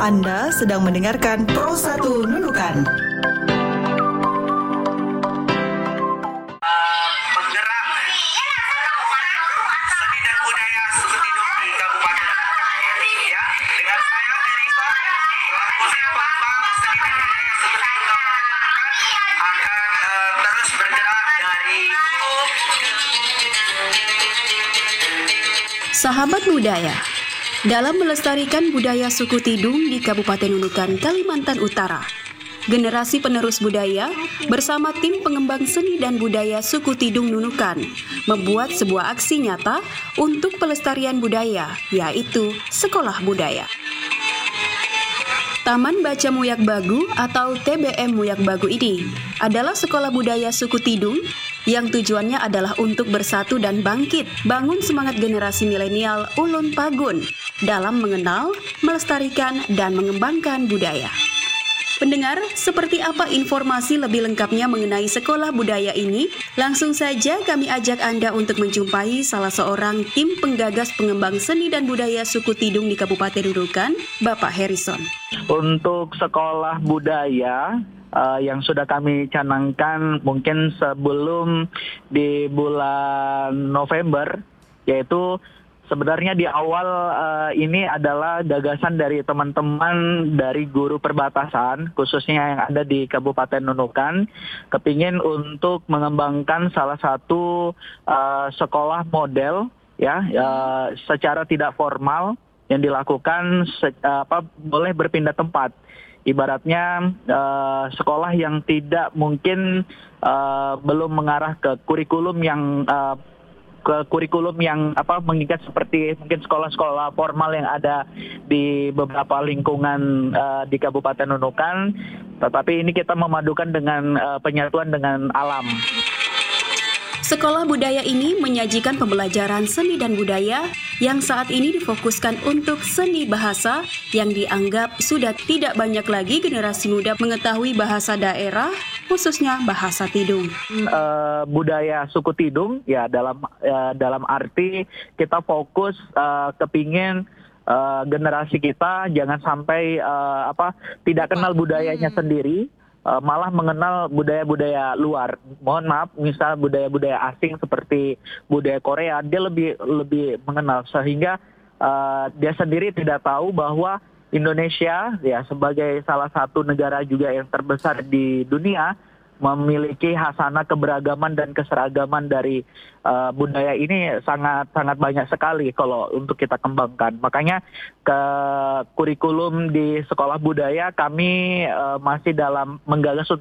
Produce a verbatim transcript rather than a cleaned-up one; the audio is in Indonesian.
Anda sedang mendengarkan Pro satu Nunukan. Sahabat budaya, dalam melestarikan budaya suku Tidung di Kabupaten Nunukan, Kalimantan Utara, generasi penerus budaya bersama tim pengembang seni dan budaya suku Tidung Nunukan membuat sebuah aksi nyata untuk pelestarian budaya, yaitu Sekolah Budaya. Taman Baca Muyak Bagu atau T B M Muyak Bagu ini adalah sekolah budaya suku Tidung yang tujuannya adalah untuk bersatu dan bangkit, bangun semangat generasi milenial ulun pagun dalam mengenal, melestarikan, dan mengembangkan budaya. Pendengar, seperti apa informasi lebih lengkapnya mengenai sekolah budaya ini? Langsung saja kami ajak Anda untuk menjumpai salah seorang tim penggagas pengembang seni dan budaya suku Tidung di Kabupaten Nunukan, Bapak Harrison. Untuk sekolah budaya uh, yang sudah kami canangkan mungkin sebelum di bulan November, yaitu sebenarnya di awal uh, ini adalah gagasan dari teman-teman dari guru perbatasan, khususnya yang ada di Kabupaten Nunukan, kepingin untuk mengembangkan salah satu uh, sekolah model ya uh, secara tidak formal yang dilakukan se- uh, apa boleh berpindah tempat. Ibaratnya uh, sekolah yang tidak mungkin uh, belum mengarah ke kurikulum yang uh, ke kurikulum yang apa mengikat seperti mungkin sekolah-sekolah formal yang ada di beberapa lingkungan uh, di Kabupaten Nunukan, tetapi ini kita memadukan dengan uh, penyatuan dengan alam. Sekolah budaya ini menyajikan pembelajaran seni dan budaya yang saat ini difokuskan untuk seni bahasa yang dianggap sudah tidak banyak lagi generasi muda mengetahui bahasa daerah, khususnya bahasa Tidung. Uh, budaya suku Tidung ya dalam uh, dalam arti kita fokus uh, kepingin uh, generasi kita jangan sampai uh, apa tidak kenal budayanya hmm. sendiri. Uh, malah mengenal budaya-budaya luar. Mohon maaf, misal budaya-budaya asing seperti budaya Korea, dia lebih lebih mengenal sehingga uh, dia sendiri tidak tahu bahwa Indonesia ya sebagai salah satu negara juga yang terbesar di dunia memiliki hasanah keberagaman dan keseragaman dari uh, budaya ini sangat sangat banyak sekali kalau untuk kita kembangkan. Makanya ke kurikulum di sekolah budaya kami uh, masih dalam menggagas